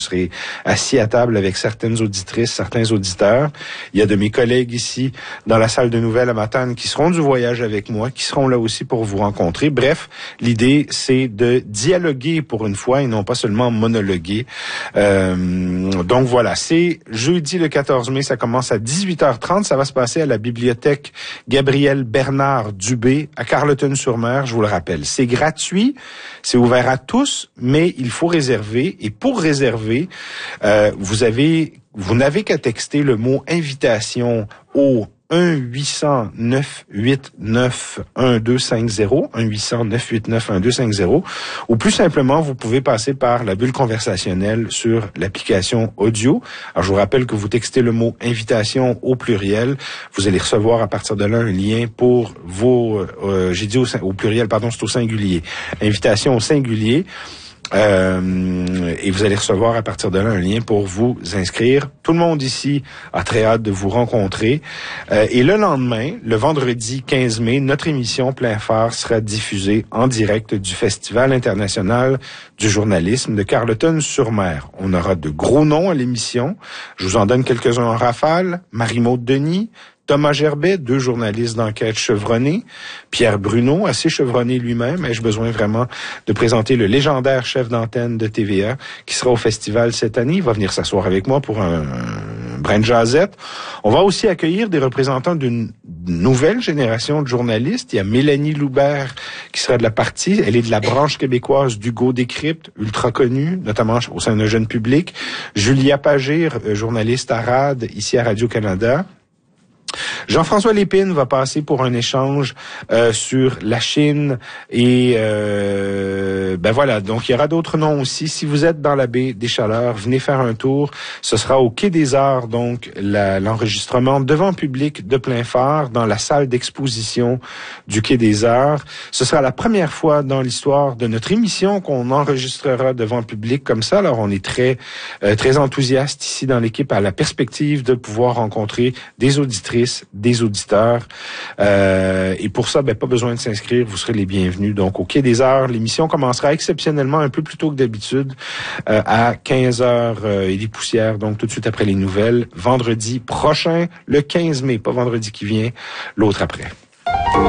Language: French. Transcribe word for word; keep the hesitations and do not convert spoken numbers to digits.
Je serai assis à table avec certaines auditrices, certains auditeurs. Il y a de mes collègues ici dans la salle de nouvelles à Matane qui seront du voyage avec moi, qui seront là aussi pour vous rencontrer. Bref, l'idée, c'est de dialoguer pour une fois et non pas seulement monologuer. Euh, donc voilà, c'est jeudi le quatorze mai, ça commence à dix-huit heures trente. Ça va se passer à la bibliothèque Gabriel Bernard Dubé à Carleton-sur-Mer, je vous le rappelle. C'est gratuit, c'est ouvert à tous, mais il faut réserver. Et pour réserver, Euh, vous avez, vous n'avez qu'à texter le mot invitation au un huit cents neuf huit neuf un deux cinq zéro, un huit cents neuf huit neuf un deux cinq zéro, ou plus simplement, vous pouvez passer par la bulle conversationnelle sur l'application audio. Alors, je vous rappelle que vous textez le mot invitation au pluriel. Vous allez recevoir à partir de là un lien pour vos, euh, j'ai dit au, au pluriel, pardon, c'est au singulier. Invitation au singulier. Euh, et vous allez recevoir à partir de là un lien pour vous inscrire. Tout le monde ici a très hâte de vous rencontrer. Euh, et le lendemain, le vendredi quinze mai, notre émission Plein Phare sera diffusée en direct du Festival international du journalisme de Carleton-sur-Mer. On aura de gros noms à l'émission. Je vous en donne quelques-uns en rafale. Marie-Maude Denis, Thomas Gerbet, deux journalistes d'enquête chevronnés, Pierre Bruno, assez chevronné lui-même. Ai-je besoin vraiment de présenter le légendaire chef d'antenne de T V A qui sera au festival cette année. Il va venir s'asseoir avec moi pour un, un brin de jasette. On va aussi accueillir des représentants d'une nouvelle génération de journalistes. Il y a Mélanie Loubert qui sera de la partie. Elle est de la branche québécoise d'Hugo Décrypte, ultra connue, notamment au sein d'un jeune public. Julia Pagir, journaliste à R A D, ici à Radio-Canada. Jean-François Lépine va passer pour un échange euh, sur la Chine et euh, ben voilà, donc il y aura d'autres noms aussi. Si vous êtes dans la baie des Chaleurs, venez faire un tour. Ce sera au Quai des Arts, donc la, l'enregistrement devant public de Plein Phare dans la salle d'exposition du Quai des Arts. Ce sera la première fois dans l'histoire de notre émission qu'on enregistrera devant public comme ça. Alors on est très euh, très enthousiaste ici dans l'équipe à la perspective de pouvoir rencontrer des auditrices, des auditeurs. Euh, et pour ça, ben, pas besoin de s'inscrire, vous serez les bienvenus. Donc, au Quai des Arts, l'émission commencera exceptionnellement un peu plus tôt que d'habitude, euh, à quinze heures euh, et des poussières, donc tout de suite après les nouvelles, vendredi prochain, le quinze mai, pas vendredi qui vient, l'autre après.